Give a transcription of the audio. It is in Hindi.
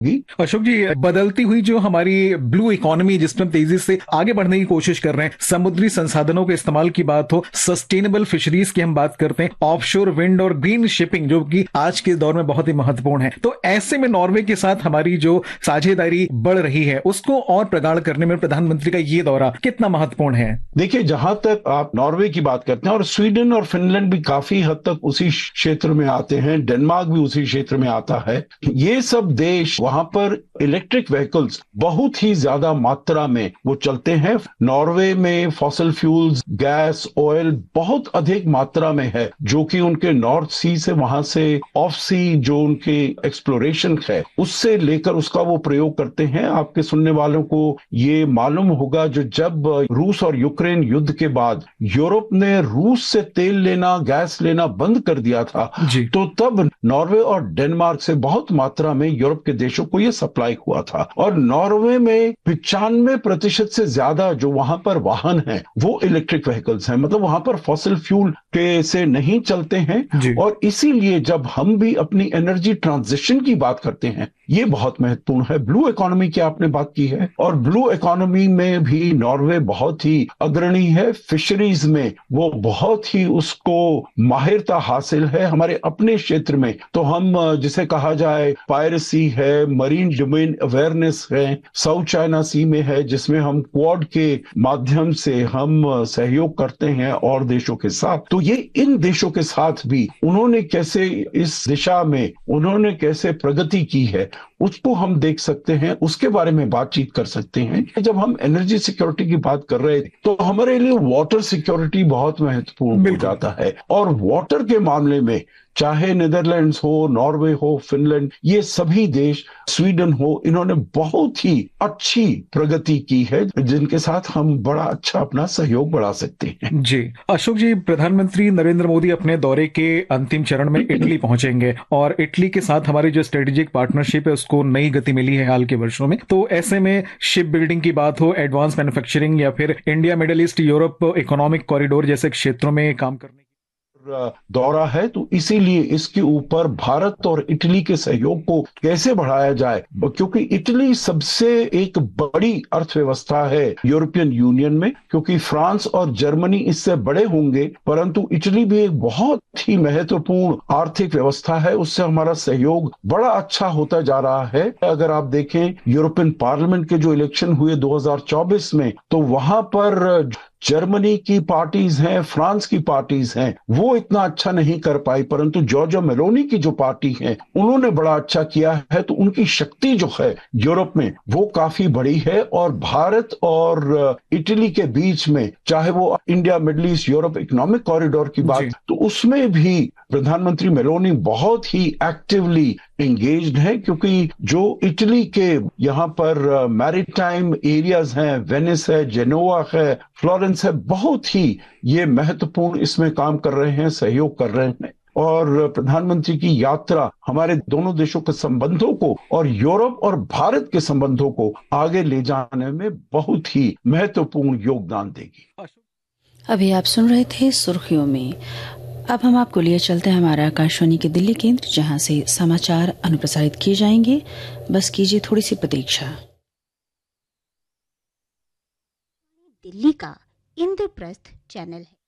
अशोक जी, बदलती हुई जो हमारी ब्लू इकोनॉमी जिसमें हम तेजी से आगे बढ़ने की कोशिश कर रहे हैं, समुद्री संसाधनों के इस्तेमाल की बात हो, सस्टेनेबल फिशरीज की हम बात करते हैं, ऑफशोर विंड और ग्रीन शिपिंग जो कि आज के दौर में बहुत ही महत्वपूर्ण है, तो ऐसे में नॉर्वे के साथ हमारी जो साझेदारी बढ़ रही है उसको और प्रगाढ़ करने में प्रधानमंत्री का ये दौरा कितना महत्वपूर्ण है? देखिए, जहां तक आप नॉर्वे की बात करते हैं, और स्वीडन और फिनलैंड भी काफी हद तक उसी क्षेत्र में आते हैं, डेनमार्क भी उसी क्षेत्र में आता है, ये सब देश वहां पर इलेक्ट्रिक व्हीकल्स बहुत ही ज्यादा मात्रा में वो चलते हैं। नॉर्वे में फॉसिल फ्यूल्स, गैस, ऑयल बहुत अधिक मात्रा में है, जो कि उनके नॉर्थ सी से, वहां से ऑफ सी जो उनकी एक्सप्लोरेशन है उससे लेकर उसका वो प्रयोग करते हैं। आपके सुनने वालों को ये मालूम होगा, जो जब रूस और यूक्रेन युद्ध के बाद यूरोप ने रूस से तेल लेना, गैस लेना बंद कर दिया था, जी। तो तब नॉर्वे और डेनमार्क से बहुत मात्रा में यूरोप के देशों को यह सप्लाई हुआ था। और नॉर्वे में 95% से ज्यादा जो वहां पर वाहन है वो इलेक्ट्रिक व्हीकल्स हैं, मतलब वहां पर फॉसिल फ्यूल के से नहीं चलते हैं। जी। और इसीलिए जब हम भी अपनी एनर्जी ट्रांजिशन की बात करते हैं, ये बहुत महत्वपूर्ण है। ब्लू इकोनॉमी की आपने बात की है, और ब्लू इकोनॉमी में भी नॉर्वे बहुत ही अग्रणी है। फिशरीज में वो बहुत ही उसको माहिरता हासिल है। हमारे अपने क्षेत्र में तो हम जिसे कहा जाए पायरेसी है, मरीन डोमेन अवेयरनेस है, साउथ चाइना सी में है, जिसमें हम क्वाड के माध्यम से हम सहयोग करते हैं और देशों के साथ। तो ये इन देशों के साथ भी उन्होंने कैसे इस दिशा में उन्होंने कैसे प्रगति की है उसको हम देख सकते हैं, उसके बारे में बातचीत कर सकते हैं। जब हम एनर्जी सिक्योरिटी की बात कर रहे थे तो हमारे लिए वाटर सिक्योरिटी बहुत महत्वपूर्ण हो बिल्कुल। जाता है। और वाटर के मामले में चाहे नीदरलैंड्स हो, नॉर्वे हो, फिनलैंड, ये सभी देश, स्वीडन हो, इन्होंने बहुत ही अच्छी प्रगति की है, जिनके साथ हम बड़ा अच्छा अपना सहयोग बढ़ा सकते हैं। जी। अशोक जी, प्रधानमंत्री नरेंद्र मोदी अपने दौरे के अंतिम चरण में इटली पहुंचेंगे और इटली के साथ हमारी जो स्ट्रेटेजिक पार्टनरशिप है उसको नई गति मिली है हाल के वर्षों में, तो ऐसे में शिप बिल्डिंग की बात हो, एडवांस मैन्युफैक्चरिंग या फिर India middle east Europe economic corridor जैसे क्षेत्रों में काम करने दौरा है, तो इसीलिए इसके ऊपर भारत और इटली के सहयोग को कैसे बढ़ाया जाए, क्योंकि इटली सबसे एक बड़ी अर्थव्यवस्था है यूरोपियन यूनियन में, क्योंकि फ्रांस और जर्मनी इससे बड़े होंगे, परंतु इटली भी एक बहुत ही महत्वपूर्ण आर्थिक व्यवस्था है। उससे हमारा सहयोग बड़ा अच्छा होता जा रहा है। अगर आप देखें यूरोपियन पार्लियामेंट के जो इलेक्शन हुए 2024 में, तो वहां पर जर्मनी की पार्टीज हैं, फ्रांस की पार्टीज हैं, वो इतना अच्छा नहीं कर पाई, परंतु जॉर्जिया मेलोनी की जो पार्टी है उन्होंने बड़ा अच्छा किया है। तो उनकी शक्ति जो है यूरोप में वो काफी बड़ी है। और भारत और इटली के बीच में, चाहे वो India middle east Europe economic corridor की बात, जी। तो उसमें भी प्रधानमंत्री मेलोनी बहुत ही एक्टिवली एंगेज्ड है, क्योंकि जो इटली के यहाँ पर मैरीटाइम एरियाज हैं, वेनिस है, जेनोवा है, फ्लोरेंस है, बहुत ही ये महत्वपूर्ण इसमें काम कर रहे हैं, सहयोग कर रहे हैं। और प्रधानमंत्री की यात्रा हमारे दोनों देशों के संबंधों को और यूरोप और भारत के संबंधों को आगे ले जाने में बहुत ही महत्वपूर्ण योगदान देगी। अभी आप सुन रहे थे सुर्खियों में। अब हम आपको लिए चलते हैं हमारे आकाशवाणी के दिल्ली केंद्र, जहां से समाचार अनुप्रसारित किए जाएंगे। बस कीजिए थोड़ी सी प्रतीक्षा। दिल्ली का इंद्रप्रस्थ चैनल है।